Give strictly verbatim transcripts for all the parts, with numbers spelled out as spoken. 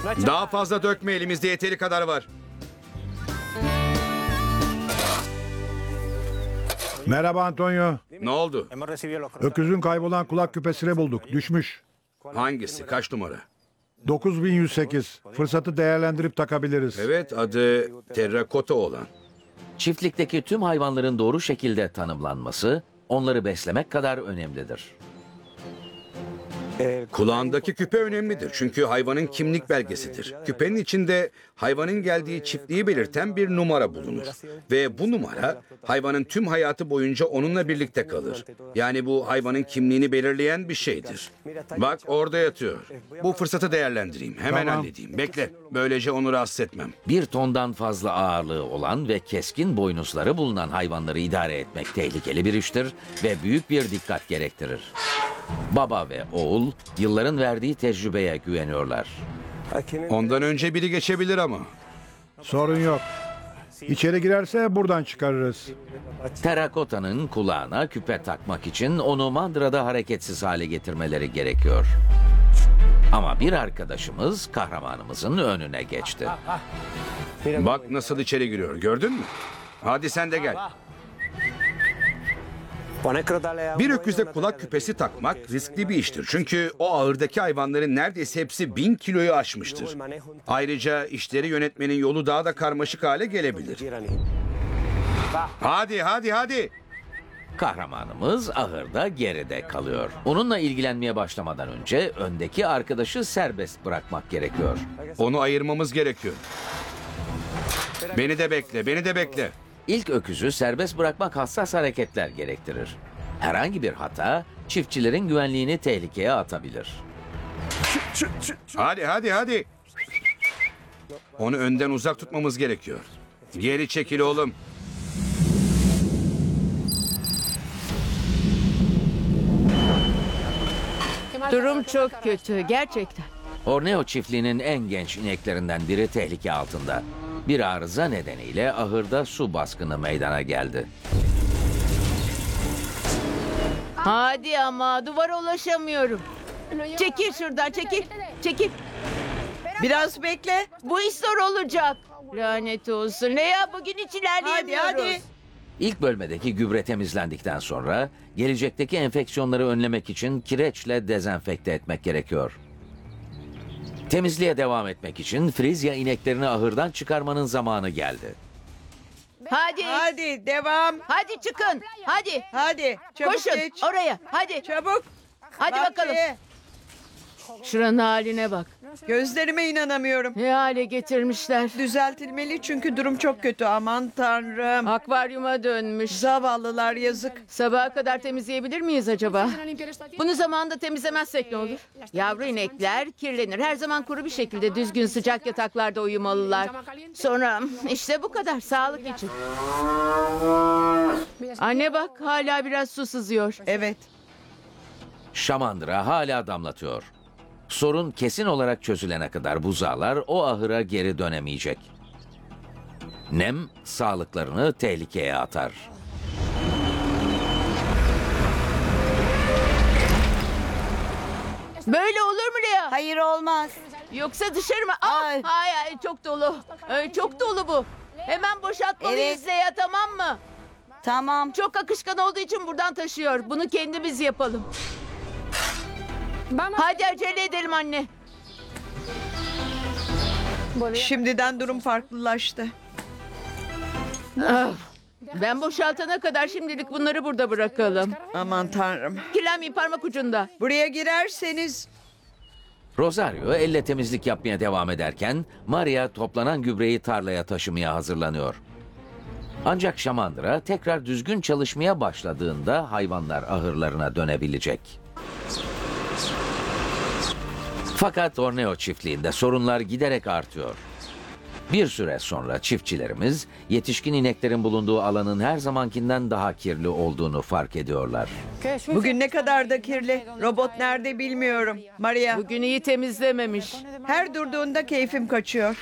Daha fazla dökme, elimizde yeteri kadar var. Merhaba Antonio. Ne oldu? Öküzün kaybolan kulak küpesini bulduk. Düşmüş. Hangisi? Kaç numara? dokuz bin yüz sekiz. Fırsatı değerlendirip takabiliriz. Evet, adı terrakota olan. Çiftlikteki tüm hayvanların doğru şekilde tanımlanması, onları beslemek kadar önemlidir. Kulağındaki küpe önemlidir çünkü hayvanın kimlik belgesidir. Küpenin içinde hayvanın geldiği çiftliği belirten bir numara bulunur. Ve bu numara hayvanın tüm hayatı boyunca onunla birlikte kalır. Yani bu hayvanın kimliğini belirleyen bir şeydir. Bak orada yatıyor. Bu fırsatı değerlendireyim. Hemen Tamam. halledeyim. Bekle. Böylece onu rahatsız etmem. Bir tondan fazla ağırlığı olan ve keskin boynuzları bulunan hayvanları idare etmek tehlikeli bir iştir ve büyük bir dikkat gerektirir. Baba ve oğul yılların verdiği tecrübeye güveniyorlar. Ondan önce biri geçebilir ama. Sorun yok. İçeri girerse buradan çıkarırız. Terrakota'nın kulağına küpe takmak için onu mandrada hareketsiz hale getirmeleri gerekiyor. Ama bir arkadaşımız kahramanımızın önüne geçti. Bak nasıl içeri giriyor. Gördün mü? Hadi sen de gel. Bir öküze kulak küpesi takmak riskli bir iştir. Çünkü o ahırdaki hayvanların neredeyse hepsi bin kiloyu aşmıştır. Ayrıca işleri yönetmenin yolu daha da karmaşık hale gelebilir. Hadi hadi hadi. Kahramanımız ahırda geride kalıyor. Onunla ilgilenmeye başlamadan önce öndeki arkadaşı serbest bırakmak gerekiyor. Onu ayırmamız gerekiyor. Beni de bekle, beni de bekle. İlk öküzü serbest bırakmak hassas hareketler gerektirir. Herhangi bir hata çiftçilerin güvenliğini tehlikeye atabilir. Hadi hadi hadi. Onu önden uzak tutmamız gerekiyor. Geri çekil oğlum. Durum çok kötü gerçekten. Borneo çiftliğinin en genç ineklerinden biri tehlike altında. Bir arıza nedeniyle ahırda su baskını meydana geldi. Hadi ama duvara ulaşamıyorum. Çekil şuradan çekil. Çekil. Biraz bekle. Bu iş zor olacak. Lanet olsun. Lea bugün hiç Hadi ilerleyemiyoruz. hadi. İlk bölmedeki gübre temizlendikten sonra gelecekteki enfeksiyonları önlemek için kireçle dezenfekte etmek gerekiyor. Temizliğe devam etmek için Frizya ineklerini ahırdan çıkarmanın zamanı geldi. Hadi. Hadi devam. Hadi çıkın. Hadi. Hadi. Çabuk Koşun geç. oraya. Hadi. Çabuk. Hadi bakalım. Bahçeye. Şuranın haline bak. Gözlerime inanamıyorum. Ne hale getirmişler. Düzeltilmeli çünkü durum çok kötü. Aman tanrım. Akvaryuma dönmüş. Zavallılar yazık. Sabaha kadar temizleyebilir miyiz acaba? Bunu zamanında temizlemezsek ne olur? Yavru inekler kirlenir. Her zaman kuru bir şekilde düzgün sıcak yataklarda uyumalılar. Sonra işte bu kadar sağlık için. Anne bak hala biraz su sızıyor. Evet. Şamandıra hala damlatıyor. Sorun kesin olarak çözülene kadar buzağlar o ahıra geri dönemeyecek. Nem sağlıklarını tehlikeye atar. Böyle olur mu Lea? Hayır olmaz. Yoksa dışarı mı? Aa, Ay. ay, ay, çok dolu. Ay, çok dolu bu. Hemen boşaltmalıyız Evet. Lea tamam mı? Tamam. Çok akışkan olduğu için buradan taşıyor. Bunu kendimiz yapalım. Hadi acele edelim anne. Şimdiden durum farklılaştı. Ah, ben boşaltana kadar şimdilik bunları burada bırakalım. Aman tanrım. Kirlenmeyin parmak ucunda. Buraya girerseniz Rosario elle temizlik yapmaya devam ederken Maria toplanan gübreyi tarlaya taşımaya hazırlanıyor. Ancak Şamandıra tekrar düzgün çalışmaya başladığında hayvanlar ahırlarına dönebilecek. Fakat Borneo çiftliğinde sorunlar giderek artıyor. Bir süre sonra çiftçilerimiz yetişkin ineklerin bulunduğu alanın her zamankinden daha kirli olduğunu fark ediyorlar. bugün ne kadar da kirli. Robot nerede bilmiyorum. Maria, Bugün iyi temizlememiş. her durduğunda keyfim kaçıyor.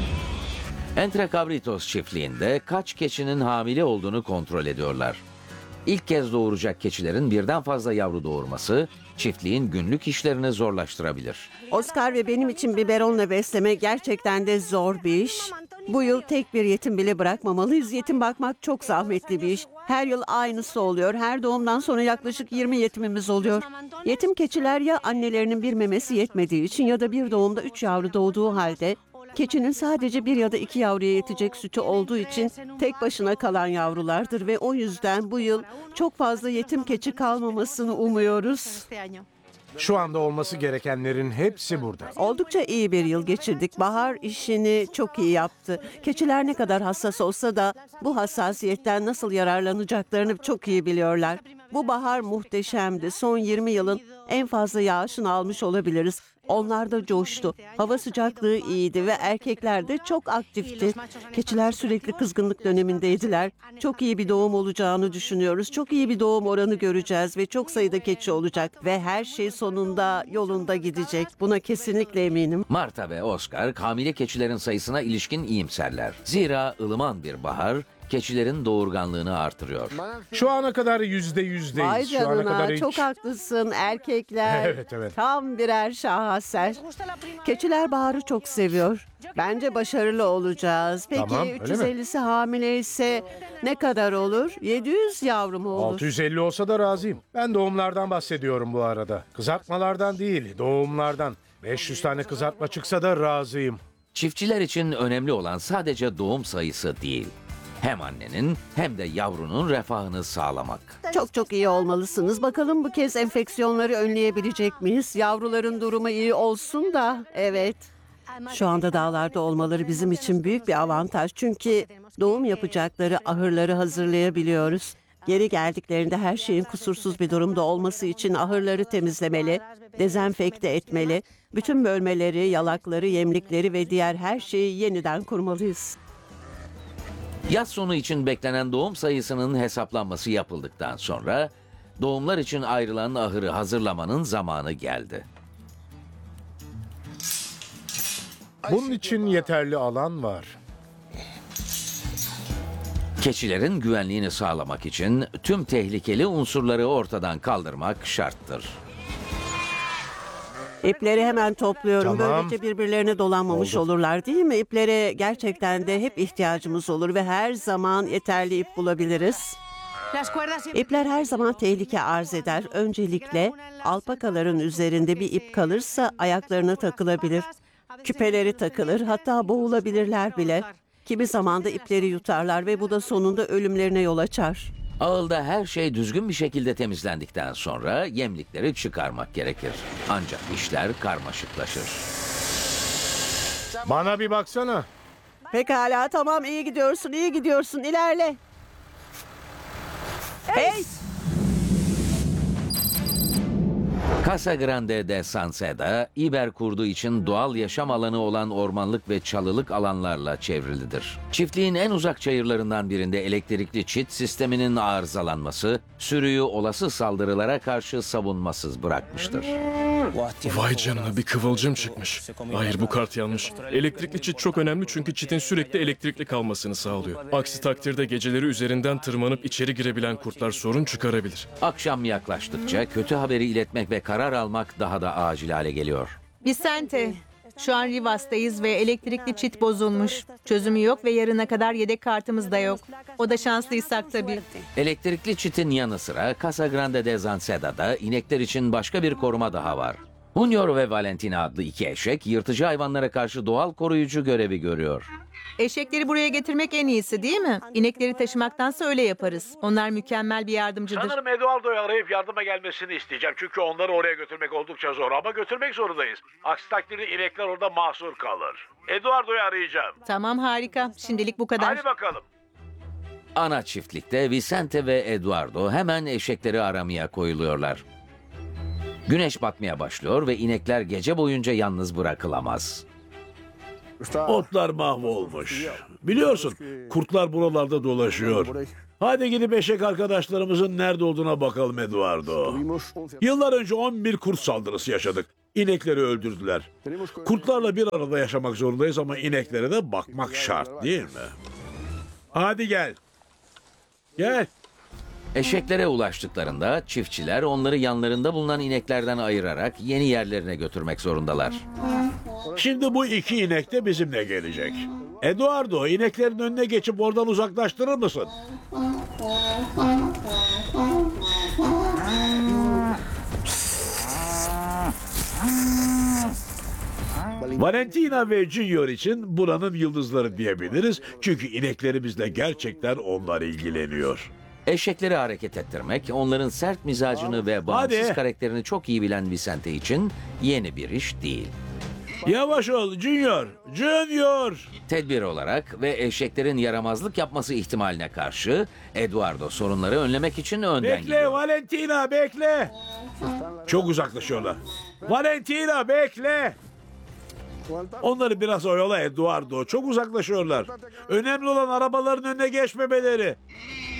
Entre Cabritos çiftliğinde kaç keçinin hamile olduğunu kontrol ediyorlar. İlk kez doğuracak keçilerin birden fazla yavru doğurması çiftliğin günlük işlerini zorlaştırabilir. Oscar ve benim için biberonla besleme gerçekten de zor bir iş. Bu yıl tek bir yetim bile bırakmamalıyız. Yetim bakmak çok zahmetli bir iş. Her yıl aynısı oluyor. Her doğumdan sonra yaklaşık yirmi yetimimiz oluyor. Yetim keçiler ya annelerinin bir memesi yetmediği için ya da bir doğumda üç yavru doğduğu halde keçinin sadece bir ya da iki yavruya yetecek sütü olduğu için tek başına kalan yavrulardır ve o yüzden bu yıl çok fazla yetim keçi kalmamasını umuyoruz. Şu anda olması gerekenlerin hepsi burada. Oldukça iyi bir yıl geçirdik. Bahar işini çok iyi yaptı. Keçiler ne kadar hassas olsa da bu hassasiyetten nasıl yararlanacaklarını çok iyi biliyorlar. Bu bahar muhteşemdi. Son yirmi yılın en fazla yağışını almış olabiliriz. Onlar da coştu. Hava sıcaklığı iyiydi ve erkekler de çok aktifti. Keçiler sürekli kızgınlık dönemindeydiler. Çok iyi bir doğum olacağını düşünüyoruz. Çok iyi bir doğum oranı göreceğiz ve çok sayıda keçi olacak. Ve her şey sonunda yolunda gidecek. Buna kesinlikle eminim. Marta ve Oscar hamile keçilerin sayısına ilişkin iyimserler. Zira ılıman bir bahar keçilerin doğurganlığını artırıyor. Şu ana kadar yüzde yüzdeyiz. Vay Şu ana kadar canına hiç... çok haklısın. Erkekler Evet, evet. tam birer şaheser. Keçiler baharı çok seviyor. Bence başarılı olacağız. Peki Tamam, öyle mi? üç yüz ellisi hamile ise ne kadar olur? yedi yüz yavru mu olur? altı yüz elli olsa da razıyım. Ben doğumlardan bahsediyorum bu arada. Kızartmalardan değil, doğumlardan. beş yüz tane kızartma çıksa da razıyım. Çiftçiler için önemli olan sadece doğum sayısı değil. Hem annenin hem de yavrunun refahını sağlamak. Çok çok iyi olmalısınız. Bakalım bu kez enfeksiyonları önleyebilecek miyiz? Yavruların durumu iyi olsun da. Evet. Şu anda dağlarda olmaları bizim için büyük bir avantaj. Çünkü doğum yapacakları ahırları hazırlayabiliyoruz. Geri geldiklerinde her şeyin kusursuz bir durumda olması için ahırları temizlemeli, dezenfekte etmeli. Bütün bölmeleri, yalakları, yemlikleri ve diğer her şeyi yeniden kurmalıyız. Yaz sonu için beklenen doğum sayısının hesaplanması yapıldıktan sonra doğumlar için ayrılan ahırı hazırlamanın zamanı geldi. Bunun için yeterli alan var. Keçilerin güvenliğini sağlamak için tüm tehlikeli unsurları ortadan kaldırmak şarttır. İpleri hemen topluyorum. Tamam. Böylece birbirlerine dolanmamış Oldu. olurlar değil mi? İplere gerçekten de hep ihtiyacımız olur ve her zaman yeterli ip bulabiliriz. İpler her zaman tehlike arz eder. Öncelikle alpakaların üzerinde bir ip kalırsa ayaklarına takılabilir. Küpeleri takılır, hatta boğulabilirler bile. Kimi zaman da ipleri yutarlar ve bu da sonunda ölümlerine yol açar. Ağılda her şey düzgün bir şekilde temizlendikten sonra yemlikleri çıkarmak gerekir. Ancak işler karmaşıklaşır. Bana bir baksana. Pekala, tamam, iyi gidiyorsun, iyi gidiyorsun. İlerle. Hey! Casa Grande de Sanseda, İber kurdu için doğal yaşam alanı olan ormanlık ve çalılık alanlarla çevrilidir. Çiftliğin en uzak çayırlarından birinde elektrikli çit sisteminin arızalanması, sürüyü olası saldırılara karşı savunmasız bırakmıştır. Vay canına, bir kıvılcım çıkmış. Hayır, bu kart yanlış. Elektrikli çit çok önemli çünkü çitin sürekli elektrikli kalmasını sağlıyor. Aksi takdirde geceleri üzerinden tırmanıp içeri girebilen kurtlar sorun çıkarabilir. Akşam yaklaştıkça kötü haberi iletmek ve karar almak daha da acil hale geliyor. Vicente, şu an Rivas'tayız ve elektrikli çit bozulmuş. Çözümü yok ve yarına kadar yedek kartımız da yok. O da şanslıysak tabii. Elektrikli çitin yanı sıra Casa Grande de Zanseda'da inekler için başka bir koruma daha var. Junior ve Valentina adlı iki eşek yırtıcı hayvanlara karşı doğal koruyucu görevi görüyor. Eşekleri buraya getirmek en iyisi değil mi? İnekleri taşımaktansa öyle yaparız. Onlar mükemmel bir yardımcıdır. Sanırım Eduardo'yu arayıp yardıma gelmesini isteyeceğim. Çünkü onları oraya götürmek oldukça zor ama götürmek zorundayız. Aksi takdirde inekler orada mahsur kalır. Eduardo'yu arayacağım. Tamam, harika. Şimdilik bu kadar. Hadi bakalım. Ana çiftlikte Vicente ve Eduardo hemen eşekleri aramaya koyuluyorlar. Güneş batmaya başlıyor ve inekler gece boyunca yalnız bırakılamaz. Otlar mahvolmuş. Biliyorsun, kurtlar buralarda dolaşıyor. Hadi gidip eşek arkadaşlarımızın nerede olduğuna bakalım Eduardo. Yıllar önce on bir kurt saldırısı yaşadık. İnekleri öldürdüler. Kurtlarla bir arada yaşamak zorundayız ama ineklere de bakmak şart değil mi? Hadi gel. Gel. Eşeklere ulaştıklarında çiftçiler onları yanlarında bulunan ineklerden ayırarak yeni yerlerine götürmek zorundalar. Şimdi bu iki inek de bizimle gelecek. Eduardo, ineklerin önüne geçip oradan uzaklaştırır mısın? Valentina ve Junior için buranın yıldızları diyebiliriz. Çünkü ineklerimizle gerçekten onlar ilgileniyor. Eşekleri hareket ettirmek, onların sert mizacını ve bağımsız Hadi. karakterini çok iyi bilen Vicente için yeni bir iş değil. Yavaş ol Junior, Junior. Tedbir olarak ve eşeklerin yaramazlık yapması ihtimaline karşı Eduardo sorunları önlemek için önden Bekle gidiyor. Valentina, bekle. Çok uzaklaşıyorlar. Valentina, bekle. Onları biraz oyala Eduardo. Çok uzaklaşıyorlar. Önemli olan arabaların önüne geçmemeleri.